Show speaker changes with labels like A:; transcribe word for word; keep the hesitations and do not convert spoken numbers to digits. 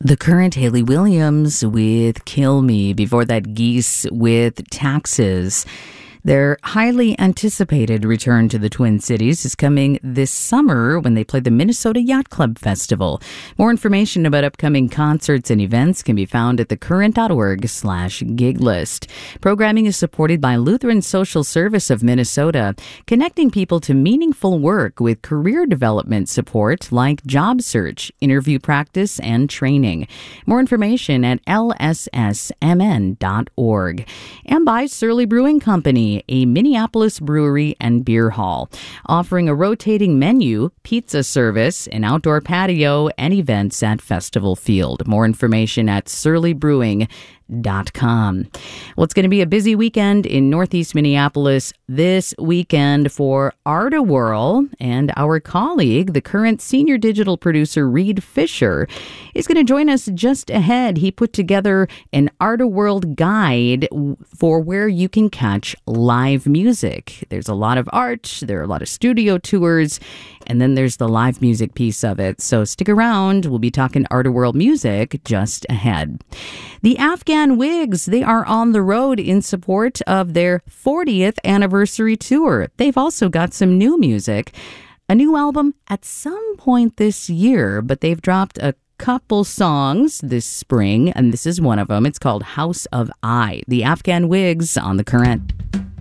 A: The Current, Hayley Williams with Kill Me. Before that, Geese with Taxes. Their highly anticipated return to the Twin Cities is coming this summer when they play the Minnesota Yacht Club Festival. More information about upcoming concerts and events can be found at thecurrent.org slash gig list. Programming is supported by Lutheran Social Service of Minnesota, connecting people to meaningful work with career development support like job search, interview practice, and training. More information at l s s m n dot org. And by Surly Brewing Company, a Minneapolis brewery and beer hall, offering a rotating menu, pizza service, an outdoor patio, and events at Festival Field. More information at surly brewing dot com. Well, it's going to be a busy weekend in Northeast Minneapolis this weekend for Art-A-Whirl, and our colleague, the Current senior digital producer Reed Fisher, is going to join us just ahead. He put together an Art-A-Whirl guide for where you can catch live music. There's a lot of art, there are a lot of studio tours, and then there's the live music piece of it. So stick around. We'll be talking Art-A-Whirl music just ahead. The Afghan Wigs, they are on the road in support of their fortieth anniversary tour. They've also got some new music, a new album at some point this year, but they've dropped a couple songs this spring, and this is one of them. It's called House of I. The Afghan Wigs on The Current.